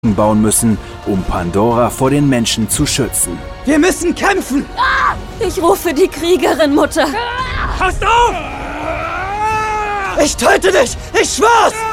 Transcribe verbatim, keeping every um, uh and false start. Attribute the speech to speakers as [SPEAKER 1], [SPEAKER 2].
[SPEAKER 1] bauen müssen, um Pandora vor den Menschen zu schützen.
[SPEAKER 2] Wir müssen kämpfen!
[SPEAKER 3] Ich rufe die Kriegerin, Mutter.
[SPEAKER 2] Passt auf! Ich töte dich! Ich schwör's!